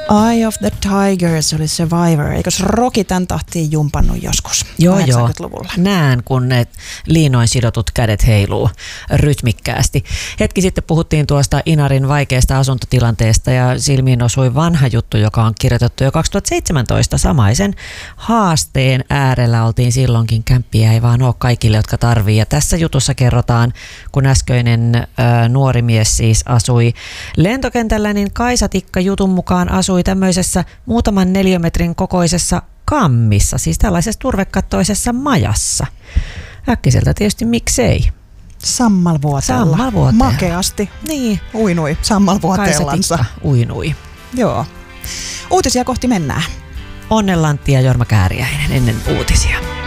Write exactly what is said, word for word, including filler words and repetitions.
Eye of the Tiger, se oli Survivor. Eikös Rocky tämän tahtiin jumpannut joskus joo, kahdeksankymmentäluvulla? Joo, näen kun ne liinoin sidotut kädet heiluu rytmikkäästi. Hetki sitten puhuttiin tuosta Inarin vaikeasta asuntotilanteesta ja silmiin osui vanha juttu, joka on kirjoitettu jo kaksituhattaseitsemäntoista. Samaisen haasteen äärellä oltiin silloinkin. Kämppiä ei vaan ole kaikille, jotka tarvii. Ja tässä jutussa kerrotaan, kun äskeinen ö, nuori mies siis asui lentokentällä, niin Kaisa Tikka jutun mukaan asui tämmöisessä muutaman neliömetrin kokoisessa kammissa, siis tällaisessa turvekattoisessa majassa. Äkkiseltä tietysti miksei. Sammalvuoteella. Sammalvuoteella. Makeasti. Niin. Uinui sammalvuoteellansa. Kaisa Tikka uinui. Joo. Uutisia kohti mennään. Onnellantti ja Jorma Kääriäinen ennen uutisia.